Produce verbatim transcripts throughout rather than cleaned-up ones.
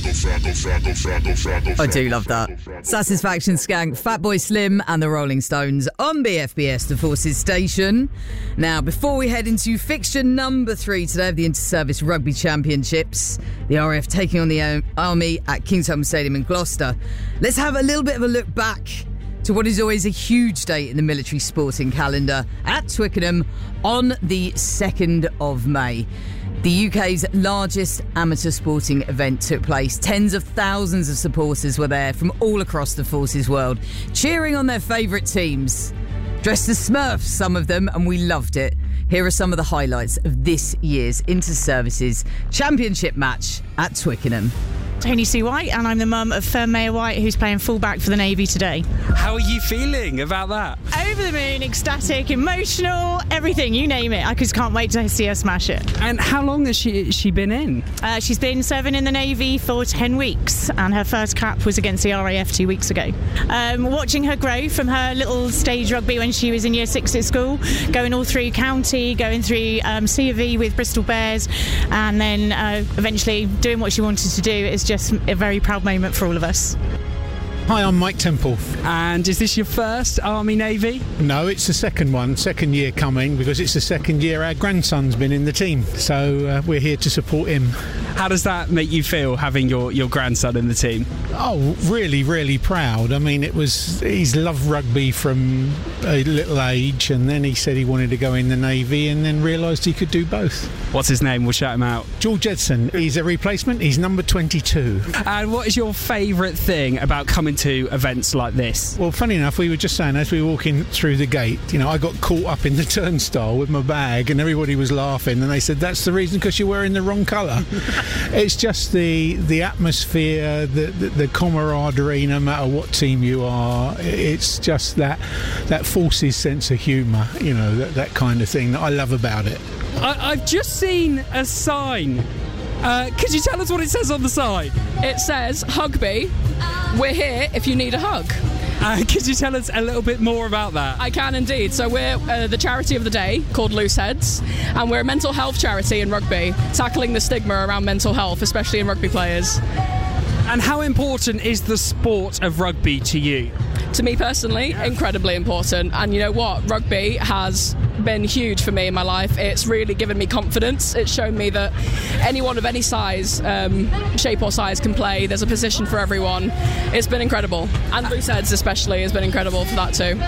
I do love that. Satisfaction Skank, Fatboy Slim and the Rolling Stones on B F B S, the Forces Station. Now, before we head into fixture number three today of the Inter-Service Rugby Championships, the R A F taking on the Army at Kingsholm Stadium in Gloucester, let's have a little bit of a look back to what is always a huge date in the military sporting calendar at Twickenham on the second of May. The U K's largest amateur sporting event took place. Tens of thousands of supporters were there from all across the Forces world, cheering on their favourite teams. Dressed as Smurfs, some of them, and we loved it. Here are some of the highlights of this year's Inter-Services Championship match at Twickenham. Tony C. White, and I'm the mum of Fern Mayer White, who's playing fullback for the Navy today. How are you feeling about that? Over the moon, ecstatic, emotional, everything, you name it. I just can't wait to see her smash it. And how long has she she been in? Uh, she's been serving in the Navy for ten weeks, and her first cap was against the R A F two weeks ago. Um, watching her grow from her little stage rugby when she was in year six at school, going all through county, going through um, C of E with Bristol Bears, and then uh, eventually doing what she wanted to do is just a very proud moment for all of us. Hi, I'm Mike Temple. And is this your first Army Navy? No, it's the second one, second year coming, because it's the second year our grandson's been in the team, so uh, we're here to support him. How does that make you feel, having your, your grandson in the team? Oh, really, really proud. I mean, it was he's loved rugby from a little age, and then he said he wanted to go in the Navy, and then realised he could do both. What's his name? We'll shout him out. George Edson. He's a replacement. He's number twenty-two. And what is your favourite thing about coming to events like this? Well, funny enough, we were just saying as we were walking through the gate, you know, I got caught up in the turnstile with my bag, and everybody was laughing, and they said, that's the reason, because you're wearing the wrong colour. It's just the the atmosphere, the, the the camaraderie, no matter what team you are. It's just that that Forces sense of humour, you know, that, that kind of thing that I love about it. I, I've just seen a sign. Uh, could you tell us what it says on the side? It says, Hugby, we're here if you need a hug. Uh, could you tell us a little bit more about that? I can indeed. So we're uh, the charity of the day called Loose Heads, and we're a mental health charity in rugby, tackling the stigma around mental health, especially in rugby players. And how important is the sport of rugby to you? To me personally, incredibly important. And you know what? Rugby has been huge for me in my life. It's really given me confidence. It's shown me that anyone of any size, um, shape or size can play. There's a position for everyone. It's been incredible. And Loose Heads especially has been incredible for that too.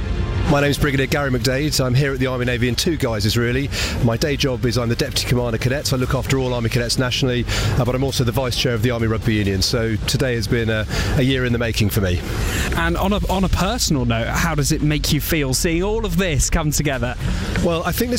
My name's Brigadier Gary McDade. I'm here at the Army Navy in two guises really. My day job is I'm the Deputy Commander Cadets. I look after all Army Cadets nationally, uh, but I'm also the Vice Chair of the Army Rugby Union. So today has been a, a year in the making for me. And on a, on a personal note, how does it make you feel seeing all of this come together? Well, I think this